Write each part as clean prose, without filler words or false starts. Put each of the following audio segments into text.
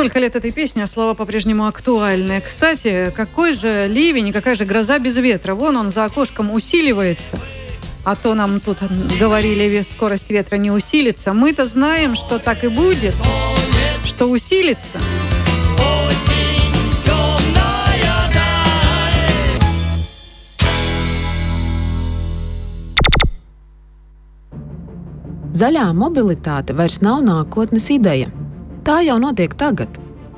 Столько лет этой песни, а слова по-прежнему актуальны. Кстати, какой же ливень и какая же гроза без ветра? Вон он за окошком усиливается. А то нам тут говорили, скорость ветра не усилится. Мы-то знаем, что так и будет, что усилится. Zaļā mobilitāte vairs nav nākotnes ideja. Tā jau notiek tagad.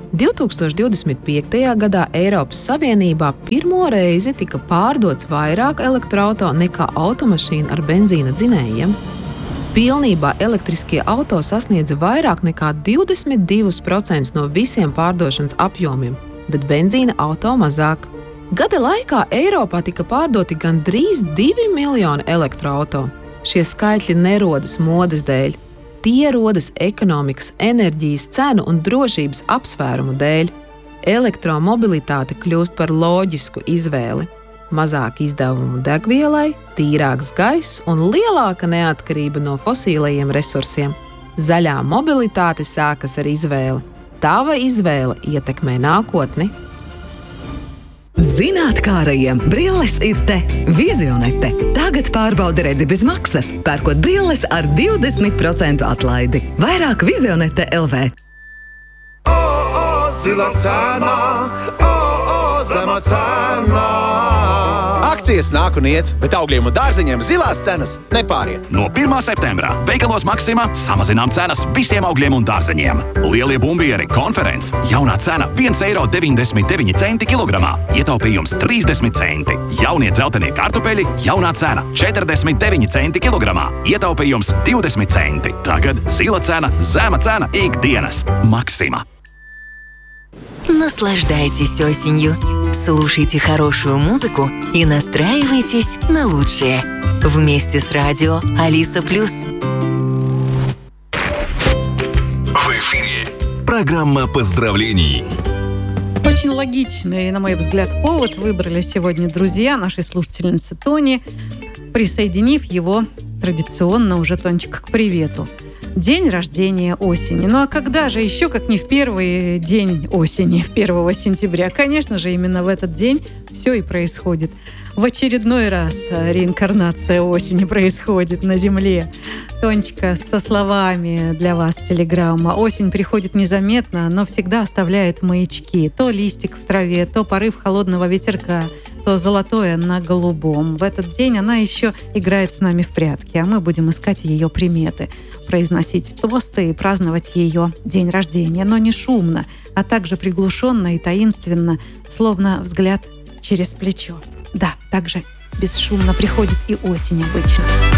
2025. gadā Eiropas Savienībā pirmo reizi tika pārdots vairāk elektroauto nekā automašīna ar benzīna dzinējiem. Pilnībā elektriskie auto sasniedza vairāk nekā 22% no visiem pārdošanas apjomiem, bet benzīna auto mazāk. Gada laikā Eiropā tika pārdoti gandrīz 2 miljoni elektroauto. Šie skaitļi nerodas modes dēļ. Tie rodas ekonomikas, enerģijas cenu un drošības apsvērumu dēļ. Elektromobilitāte kļūst par loģisku izvēli. Mazāk izdevumu degvielai, tīrāks gaiss un lielāka neatkarība no fosīlajiem resursiem. Zaļā mobilitāte sākas ar izvēli. Tava izvēle ietekmē nākotni. Zinātkārajiem brilles ir te. Vizionete. Tagad pārbauda redzi bez maksas, pērkot brilles ar 20% atlaidi. Vairāk Vizionete LV. Zila cena, zema cena. Akcijas nāk un iet, bet augļiem un dārziņiem zilās cenas nepāriet. No 1. septembrā veikalos Maxima samazinām cenas visiem augļiem un dārzeņiem. Lielie bumbieri, konferences, jaunā cena 1,99 eiro kilogramā, ietaupījums 30 centi. Jaunie dzeltenie kartupeļi, jaunā cena 49 centi kilogramā, ietaupījums 20 centi. Tagad zila cena, zema cena ikdienas. Maxima. Наслаждайтесь осенью, слушайте хорошую музыку и настраивайтесь на лучшее. Вместе с радио Алиса Плюс. В эфире программа поздравлений. Очень логичный, на мой взгляд, повод выбрали сегодня друзья нашей слушательницы Тони, присоединив его традиционно уже, Тонечка, к привету. День рождения осени. Ну а когда же еще, как не в первый день осени, 1 сентября? Конечно же, именно в этот день все и происходит. В очередной раз реинкарнация осени происходит на Земле. Тонечка, со словами для вас телеграмма. Осень приходит незаметно, но всегда оставляет маячки. То листик в траве, то порыв холодного ветерка, то золотое на голубом. В этот день она еще играет с нами в прятки, а мы будем искать ее приметы, произносить тосты и праздновать ее день рождения, но не шумно, а также приглушенно и таинственно, словно взгляд через плечо. Да, также бесшумно приходит и осень обычно.